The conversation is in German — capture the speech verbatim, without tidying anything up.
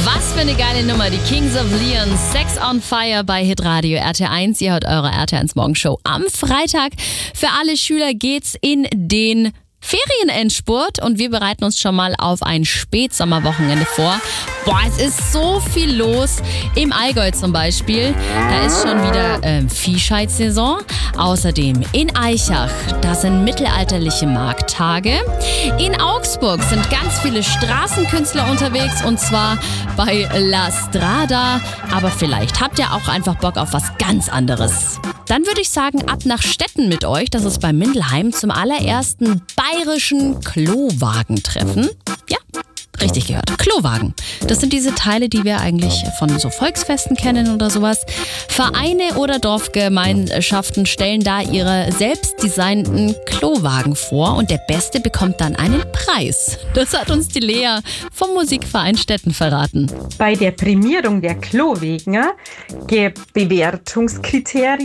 Was für eine geile Nummer, die Kings of Leon, Sex on Fire bei Hitradio R T eins. Ihr hört eure R T eins Morgenshow am Freitag. Für alle Schüler geht's in den Ferienendspurt und wir bereiten uns schon mal auf ein Spätsommerwochenende vor. Boah, es ist so viel los. Im Allgäu zum Beispiel, da ist schon wieder äh, Viehscheidsaison. Außerdem in Aichach, da sind mittelalterliche Markttage. In Augsburg sind ganz viele Straßenkünstler unterwegs und zwar bei La Strada. Aber vielleicht habt ihr auch einfach Bock auf was ganz anderes. Dann würde ich sagen, ab nach Stetten mit euch. Das ist bei Mindelheim zum allerersten bayerischen Klowagentreffen. Ja, richtig gehört. Klowagen. Das sind diese Teile, die wir eigentlich von so Volksfesten kennen oder sowas. Vereine oder Dorfgemeinschaften stellen da ihre selbstdesignten Klowagen vor und der Beste bekommt dann einen Preis. Das hat uns die Lea vom Musikverein Stetten verraten. Bei der Prämierung der Klowägen gibt Bewertungskriterien